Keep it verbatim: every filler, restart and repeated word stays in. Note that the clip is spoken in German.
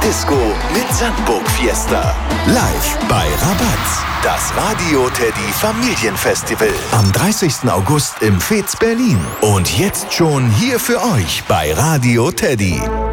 Disco mit Sandburg Fiesta. Live bei Rabatz. Das Radio Teddy Familienfestival. Am dreißigsten August im Fez Berlin. Und jetzt schon hier für euch bei Radio Teddy.